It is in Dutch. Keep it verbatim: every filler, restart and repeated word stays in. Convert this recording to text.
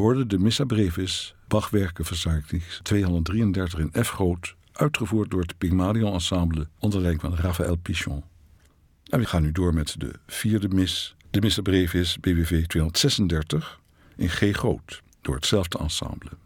hoorde de Missa Brevis, Bachwerkenverzeichnis tweehonderddrieëndertig in F groot, uitgevoerd door het Pygmalion Ensemble onder leiding van Raphaël Pichon. En we gaan nu door met de vierde mis, de Missa Brevis B W V tweehonderdzesendertig in G groot, door hetzelfde ensemble.